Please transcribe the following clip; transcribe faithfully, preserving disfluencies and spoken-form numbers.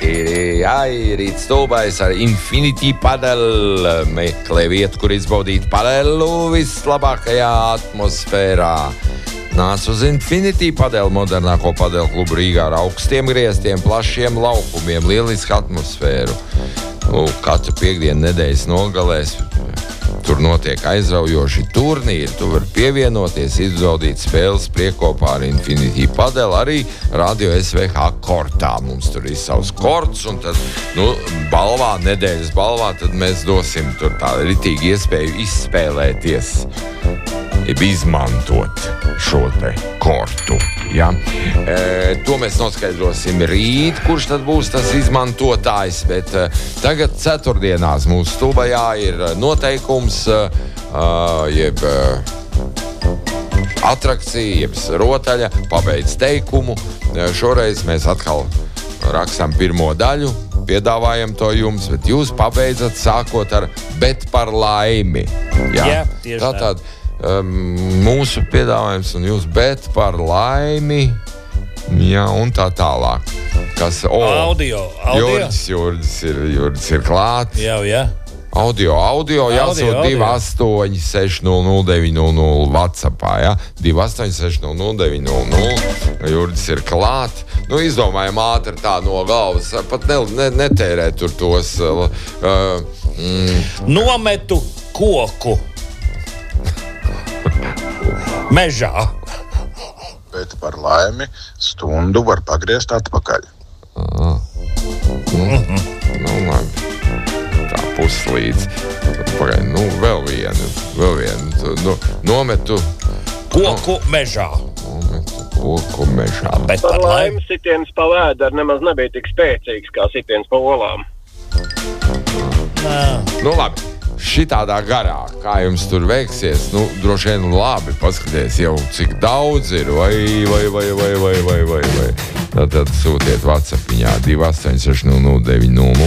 ai, rīt stulbais ar Infinity Padel. Meklē vietu, kur izbaudīt padelu vislabākajā atmosfērā. Nāc uz Infinity Padel, modernāko padelu klubu Rīgā ar augstiem griestiem, plašiem laukumiem, lielisku atmosfēru. Nu, katru piekdienu nedēļas nogalēs tur notiek aizraujoši turnīri. Tu vari pievienoties, izbaudīt spēles priekopā ar Infinity Padel, arī Radio S V H kortā. Mums tur ir savs korts, un tad, nu, balvā, nedēļas balvā, tad mēs dosim tur tādu ritīgu iespēju izspēlēties, izmantot šo te kortu. Ja? E, to mēs noskaidrosim rīt, kurš tad būs tas izmantotājs, bet e, tagad ceturtdienās mūsu stulbajā ir noteikums, e, jeb e, atrakcija, jeb rotaļa, pabeidz teikumu. E, šoreiz mēs atkal rakstām pirmo daļu, piedāvājam to jums, bet jūs pabeidzat sākot ar bet par laimi. Ja? Jā, tieši tā. Tātad, Um, mūsu piedāvājums un jūs bet par laimi, jā, un tā tālāk. Kas, o, audio, audio. Jurģis, Jurģis ir, Jurģis ir klāt. Jā, jā. Audio, audio, jāsūt divi astoņi seši nulle nulle deviņi nulle nulle WhatsAppā, jā. divi astoņi seši nulle nulle deviņi nulle nulle. Jurģis ir klāt. Nu, izdomājam ātri tā no galvas, pat ne, ne, netērē tur tos. Uh, mm. Nometu koku. Mežā. Bet par laimi stundu var pagriezt atpakaļ. Ah. Nu, mm-hmm. nu, labi. Tā puslīdz. Pagaid, nu, vēl vienu. Vēl vienu. Nu, nometu koku mežā. Nometu koku mežā. Bet par laimi sitiens pa vēderu nemaz nebija tik spēcīgs kā sitiens pa olām. Nā. Nu, labi. Šitādā garā, kā jums tur veiksies, nu, droši vien labi paskaties jau, cik daudz ir, vai, vai, vai, vai, vai, vai, vai, vai. Tad, tad sūtiet WhatsAppiņā divi astoņi seši nulle nulle deviņi nulle nulle.